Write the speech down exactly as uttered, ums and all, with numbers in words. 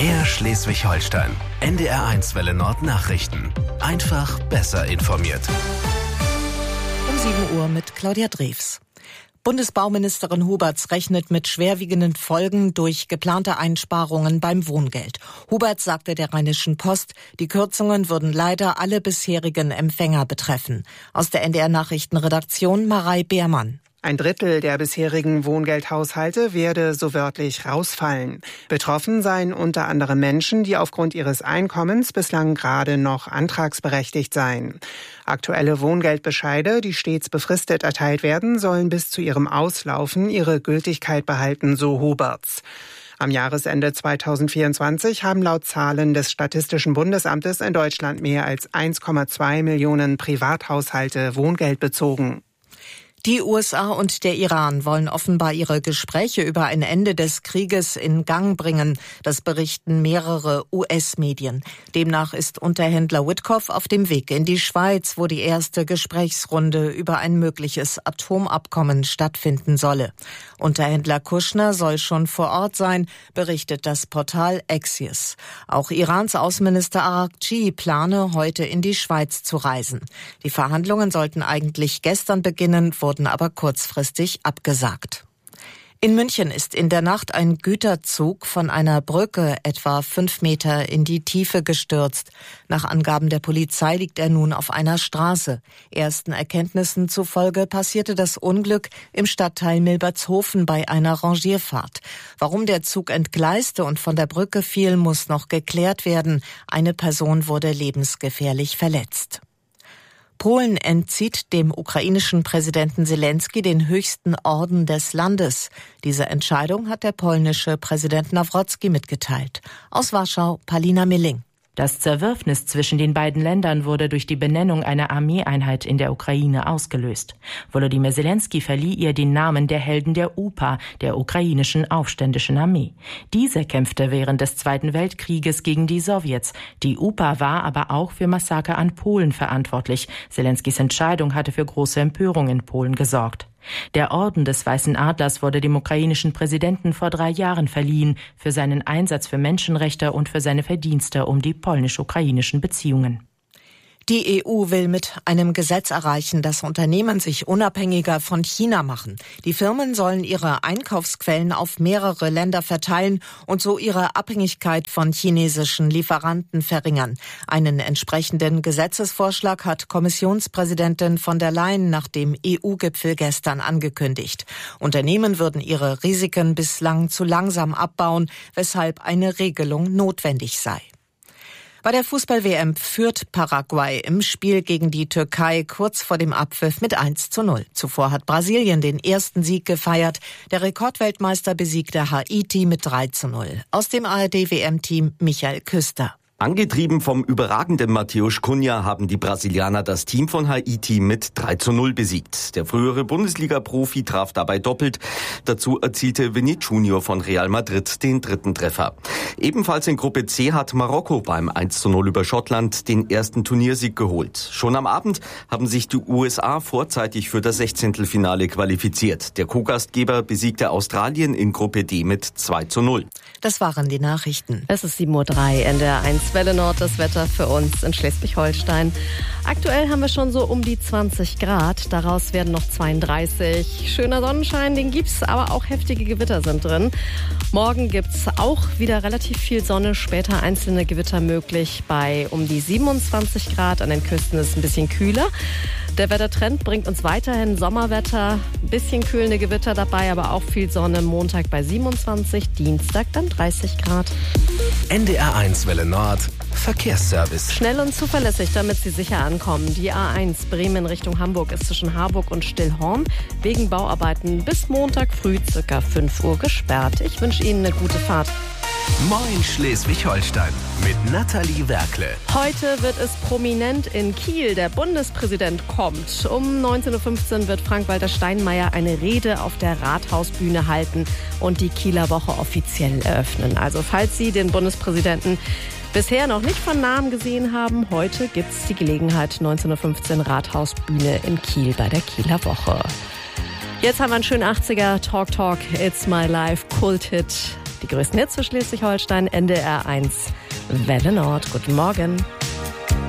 Mehr Schleswig-Holstein. N D R eins Welle Nord Nachrichten. Einfach besser informiert. Um sieben Uhr mit Claudia Drews. Bundesbauministerin Huberts rechnet mit schwerwiegenden Folgen durch geplante Einsparungen beim Wohngeld. Huberts sagte der Rheinischen Post, die Kürzungen würden leider alle bisherigen Empfänger betreffen. Aus der N D R-Nachrichtenredaktion Marei Beermann. Ein Drittel der bisherigen Wohngeldhaushalte werde so wörtlich rausfallen. Betroffen seien unter anderem Menschen, die aufgrund ihres Einkommens bislang gerade noch antragsberechtigt seien. Aktuelle Wohngeldbescheide, die stets befristet erteilt werden, sollen bis zu ihrem Auslaufen ihre Gültigkeit behalten, so Huberts. Am Jahresende zweitausendvierundzwanzig haben laut Zahlen des Statistischen Bundesamtes in Deutschland mehr als eins Komma zwei Millionen Privathaushalte Wohngeld bezogen. Die U S A und der Iran wollen offenbar ihre Gespräche über ein Ende des Krieges in Gang bringen. Das berichten mehrere U S-Medien. Demnach ist Unterhändler Witkoff auf dem Weg in die Schweiz, wo die erste Gesprächsrunde über ein mögliches Atomabkommen stattfinden solle. Unterhändler Kushner soll schon vor Ort sein, berichtet das Portal Axios. Auch Irans Außenminister Araghchi plane, heute in die Schweiz zu reisen. Die Verhandlungen sollten eigentlich gestern beginnen, wurden aber kurzfristig abgesagt. In München ist in der Nacht ein Güterzug von einer Brücke etwa fünf Meter in die Tiefe gestürzt. Nach Angaben der Polizei liegt er nun auf einer Straße. Ersten Erkenntnissen zufolge passierte das Unglück im Stadtteil Milbertshofen bei einer Rangierfahrt. Warum der Zug entgleiste und von der Brücke fiel, muss noch geklärt werden. Eine Person wurde lebensgefährlich verletzt. Polen entzieht dem ukrainischen Präsidenten Selenskyj den höchsten Orden des Landes. Diese Entscheidung hat der polnische Präsident Nawrocki mitgeteilt. Aus Warschau, Palina Milling. Das Zerwürfnis zwischen den beiden Ländern wurde durch die Benennung einer Armeeeinheit in der Ukraine ausgelöst. Volodymyr Selenskyj verlieh ihr den Namen der Helden der U P A, der ukrainischen aufständischen Armee. Diese kämpfte während des Zweiten Weltkrieges gegen die Sowjets. Die U P A war aber auch für Massaker an Polen verantwortlich. Selenskys Entscheidung hatte für große Empörung in Polen gesorgt. Der Orden des Weißen Adlers wurde dem ukrainischen Präsidenten vor drei Jahren verliehen, für seinen Einsatz für Menschenrechte und für seine Verdienste um die polnisch-ukrainischen Beziehungen. Die E U will mit einem Gesetz erreichen, dass Unternehmen sich unabhängiger von China machen. Die Firmen sollen ihre Einkaufsquellen auf mehrere Länder verteilen und so ihre Abhängigkeit von chinesischen Lieferanten verringern. Einen entsprechenden Gesetzesvorschlag hat Kommissionspräsidentin von der Leyen nach dem E U-Gipfel gestern angekündigt. Unternehmen würden ihre Risiken bislang zu langsam abbauen, weshalb eine Regelung notwendig sei. Bei der Fußball-W M führt Paraguay im Spiel gegen die Türkei kurz vor dem Abpfiff mit eins zu null. Zuvor hat Brasilien den ersten Sieg gefeiert. Der Rekordweltmeister besiegte Haiti mit drei zu null. Aus dem A R D-W M-Team Michael Küster. Angetrieben vom überragenden Matheus Cunha haben die Brasilianer das Team von Haiti mit drei zu null besiegt. Der frühere Bundesliga-Profi traf dabei doppelt. Dazu erzielte Vini Junior von Real Madrid den dritten Treffer. Ebenfalls in Gruppe C hat Marokko beim eins zu null über Schottland den ersten Turniersieg geholt. Schon am Abend haben sich die U S A vorzeitig für das Sechzehntelfinale qualifiziert. Der Co-Gastgeber besiegte Australien in Gruppe D mit zwei zu null. Das waren die Nachrichten. Es ist sieben Uhr drei, N D R eins Welle Nord, das Wetter für uns in Schleswig-Holstein. Aktuell haben wir schon so um die zwanzig Grad, daraus werden noch zweiunddreißig. Schöner Sonnenschein, den gibt's, aber auch heftige Gewitter sind drin. Morgen gibt's auch wieder relativ viel Sonne, später einzelne Gewitter möglich bei um die siebenundzwanzig Grad. An den Küsten ist es ein bisschen kühler. Der Wettertrend bringt uns weiterhin Sommerwetter, ein bisschen kühlende Gewitter dabei, aber auch viel Sonne. Montag bei siebenundzwanzig, Dienstag dann dreißig Grad. N D R eins Welle Nord Verkehrsservice. Schnell und zuverlässig, damit Sie sicher ankommen. Die A eins Bremen Richtung Hamburg ist zwischen Harburg und Stillhorn wegen Bauarbeiten bis Montag früh ca. fünf Uhr gesperrt. Ich wünsche Ihnen eine gute Fahrt. Moin Schleswig-Holstein mit Nathalie Werkle. Heute wird es prominent in Kiel. Der Bundespräsident kommt. Um neunzehn Uhr fünfzehn wird Frank-Walter Steinmeier eine Rede auf der Rathausbühne halten und die Kieler Woche offiziell eröffnen. Also falls Sie den Bundespräsidenten bisher noch nicht von Namen gesehen haben, heute gibt es die Gelegenheit, neunzehn Uhr fünfzehn Rathausbühne in Kiel bei der Kieler Woche. Jetzt haben wir einen schönen achtziger Talk Talk, It's My Life, Kult-Hit. Die größten Hits für Schleswig-Holstein, N D R eins Welle Nord. Guten Morgen.